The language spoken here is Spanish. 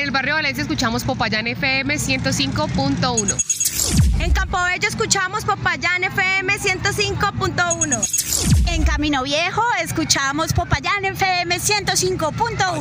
el barrio Valencia escuchamos Popayán FM 105.1. En Campobello escuchamos Popayán FM 105.1. En Camino Viejo escuchamos Popayán FM 105.1.